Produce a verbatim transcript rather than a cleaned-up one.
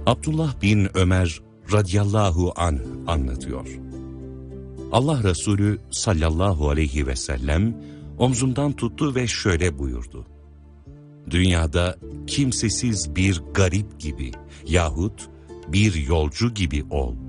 Abdullah bin Ömer radıyallahu anh anlatıyor. Allah Resulü sallallahu aleyhi ve sellem omzumdan tuttu ve şöyle buyurdu. Dünyada kimsesiz bir garip gibi yahut bir yolcu gibi ol.